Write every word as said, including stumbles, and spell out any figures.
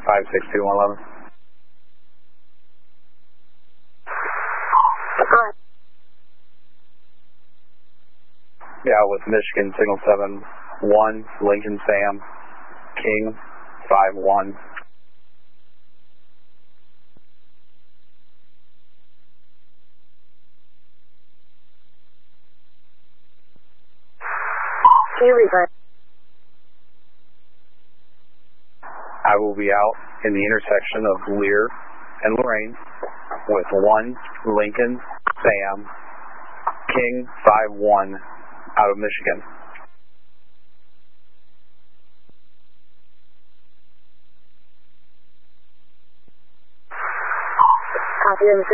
five six two one eleven. Yeah, with Michigan signal seven one, Lincoln Sam, King five one. I will be out in the intersection of Lear and Lorraine with one Lincoln Sam, King five one out of Michigan. Copy.